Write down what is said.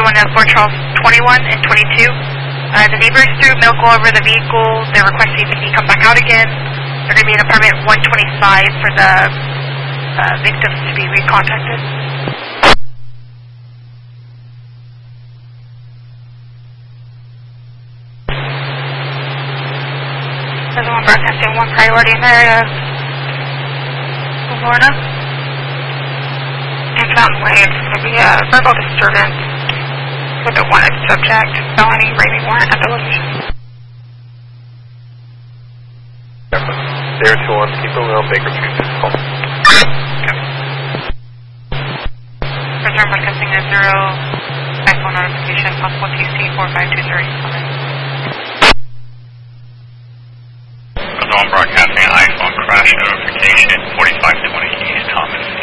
one of Fort Charles 21 and 22. The neighbors threw milk all over the vehicle. They're requesting that he come back out again. They're going to be in apartment 125 for the victims to be recontacted. There's one broadcasting 1 priority in the area of Lorna. And Fountain Way, it's going to be a verbal disturbance with a wanted subject, felony raping warrant at the location. There to one, keep a little Baker Street call. Reserve broadcasting a 0 iPhone notification, possible TC 4523 coming. Reserve broadcasting iPhone crash notification 4520 East Thomas.